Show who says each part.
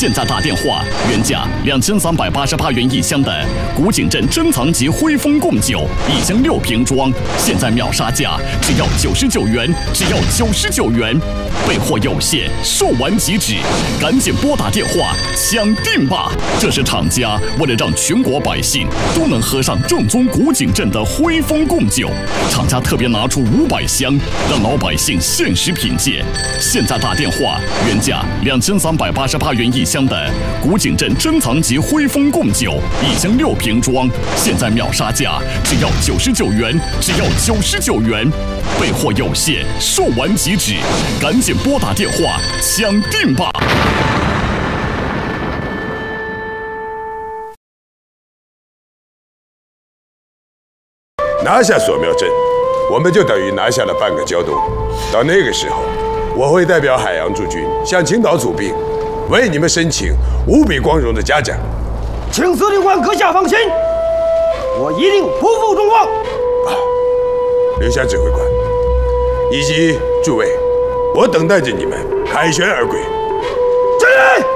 Speaker 1: 现在打电话，原价2388元一箱的古井镇珍藏级徽丰贡酒，1箱6瓶装，现在秒杀价只要99元，只要99元，备货有限，售完即止，赶紧拨打电话抢订吧！这是厂家为了让全国百姓都能喝上正宗古井镇的徽丰贡酒，厂家特别拿出500箱，让老百姓限时品鉴。现在打电话，原价2388元一箱的古井镇珍藏级徽丰贡酒，1箱6瓶装，现在秒杀价只要99元，只要99元，备货有限，售完即止，赶紧拨打电话抢订吧！
Speaker 2: 拿下锁庙镇，我们就等于拿下了半个胶东。到那个时候，我会代表海洋驻军向青岛祖兵，为你们申请无比光荣的嘉奖。
Speaker 3: 请司令官阁下放心，我一定不负众望。
Speaker 2: 留下指挥官以及诸位，我等待着你们凯旋而归。敬礼！